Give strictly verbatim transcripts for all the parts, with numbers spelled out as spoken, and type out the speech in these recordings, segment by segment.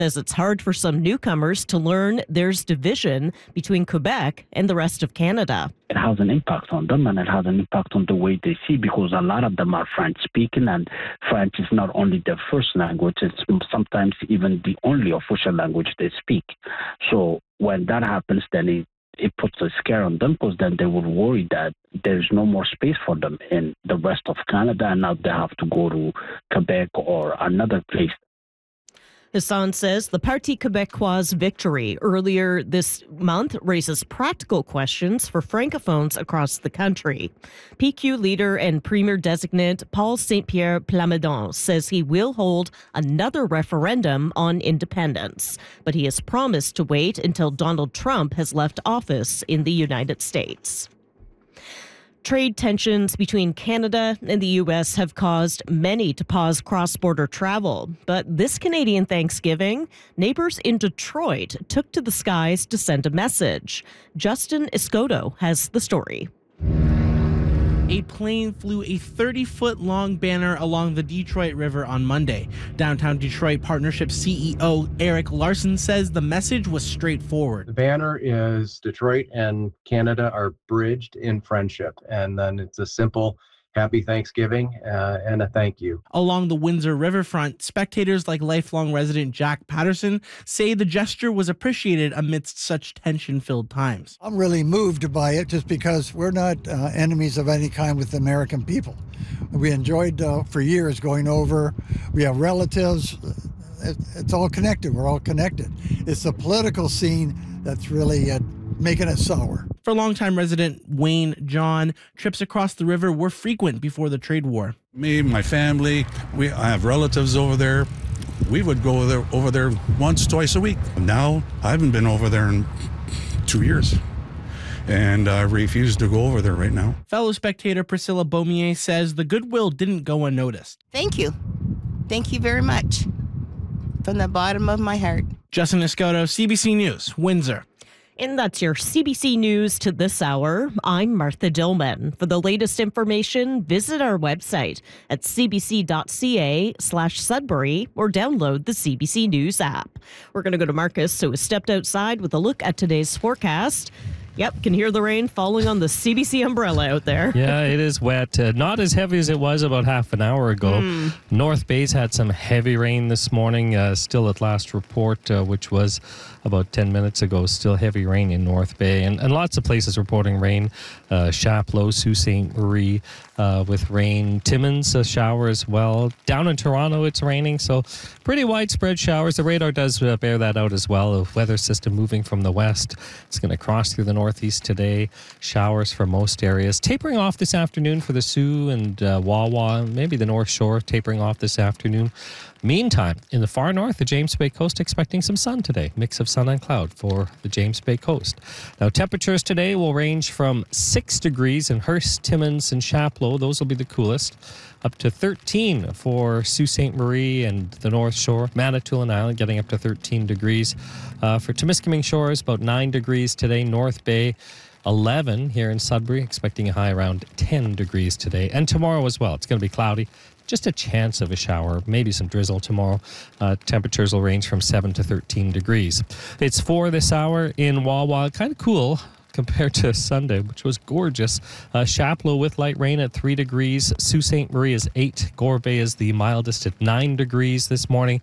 Says it's hard for some newcomers to learn there's division between Quebec and the rest of Canada. It has an impact on them, and it has an impact on the way they see, because a lot of them are French speaking, and French is not only their first language, it's sometimes even the only official language they speak. So when that happens, then it, it puts a scare on them, because then they would worry that there's no more space for them in the rest of Canada, and now they have to go to Quebec or another place. Hassan says the Parti Québécois victory earlier this month raises practical questions for francophones across the country. P Q leader and premier designate Paul Saint-Pierre Plamondon says he will hold another referendum on independence, but he has promised to wait until Donald Trump has left office in the United States. Trade tensions between Canada and the U S have caused many to pause cross-border travel. But this Canadian Thanksgiving, neighbors in Detroit took to the skies to send a message. Justin Escoto has the story. A plane flew a thirty-foot-long banner along the Detroit River on Monday. Downtown Detroit Partnership C E O Eric Larson says the message was straightforward. The banner is Detroit and Canada are bridged in friendship, and then it's a simple happy Thanksgiving uh, and a thank you. Along the Windsor Riverfront, spectators like lifelong resident Jack Patterson say the gesture was appreciated amidst such tension-filled times. I'm really moved by it just because we're not uh, enemies of any kind with the American people. We enjoyed uh, for years going over. We have relatives. It, it's all connected. We're all connected. It's the political scene that's really uh, making it sour. For longtime resident Wayne John, trips across the river were frequent before the trade war. Me, my family, we I have relatives over there. We would go there, over there once, twice a week. Now, I haven't been over there in two years. And I refuse to go over there right now. Fellow spectator Priscilla Beaumier says the goodwill didn't go unnoticed. Thank you. Thank you very much. From the bottom of my heart. Justin Escoto, C B C News, Windsor. And that's your C B C News to this hour. I'm Martha Dillman. For the latest information, visit our website at cbc.ca slash Sudbury or download the C B C News app. We're going to go to Marcus, who has stepped outside with a look at today's forecast. Yep, can hear the rain falling on the C B C umbrella out there. Yeah, it is wet. Uh, not as heavy as it was about half an hour ago. Mm. North Bay's had some heavy rain this morning, uh, still at last report, uh, which was about ten minutes ago. Still heavy rain in North Bay. And, and lots of places reporting rain. Uh, Chapleau, Sault Ste. Marie uh, with rain. Timmins, a shower as well. Down in Toronto, it's raining, so pretty widespread showers. The radar does uh, bear that out as well. A weather system moving from the west. It's going to cross through the northeast today. Showers for most areas. Tapering off this afternoon for the Sioux and uh, Wawa, maybe the North Shore tapering off this afternoon. Meantime, in the far north, the James Bay coast expecting some sun today. Mix of sun and cloud for the James Bay coast. Now, temperatures today will range from six degrees in Hearst, Timmins, and Chapleau. Those will be the coolest. Up to thirteen for Sault Ste. Marie and the North Shore. Manitoulin Island getting up to thirteen degrees. Uh, for Temiskaming Shores, about nine degrees today. North Bay, eleven here in Sudbury, expecting a high around ten degrees today. And tomorrow as well. It's going to be cloudy. Just a chance of a shower, maybe some drizzle tomorrow. Uh, temperatures will range from seven to thirteen degrees. It's four this hour in Wawa. Kind of cool compared to Sunday, which was gorgeous. Uh, Chapleau with light rain at three degrees. Sault Ste. Marie is eight. Gore Bay is the mildest at nine degrees this morning.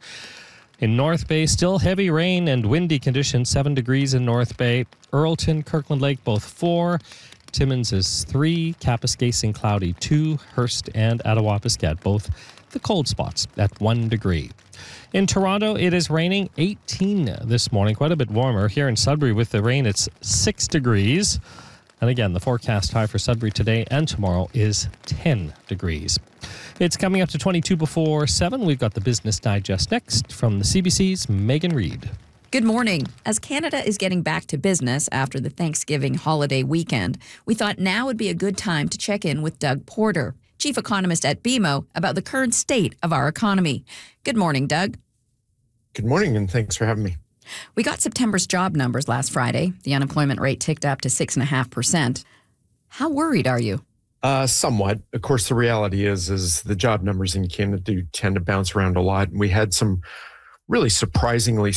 In North Bay, still heavy rain and windy conditions, seven degrees in North Bay. Earlton, Kirkland Lake, both four. Timmins is three, Kapuskasing cloudy two, Hearst and Attawapiskat both the cold spots at one degree. In Toronto, it is raining eighteen this morning, quite a bit warmer. Here in Sudbury with the rain, it's six degrees. And again, the forecast high for Sudbury today and tomorrow is ten degrees. It's coming up to twenty-two before seven. We've got the Business Digest next from the C B C's Megan Reid. Good morning. As Canada is getting back to business after the Thanksgiving holiday weekend, we thought now would be a good time to check in with Doug Porter, chief economist at B M O, about the current state of our economy. Good morning, Doug. Good morning, and thanks for having me. We got September's job numbers last Friday. The unemployment rate ticked up to six point five percent. How worried are you? Uh, somewhat. Of course, the reality is, is the job numbers in Canada do tend to bounce around a lot. We had some really surprisingly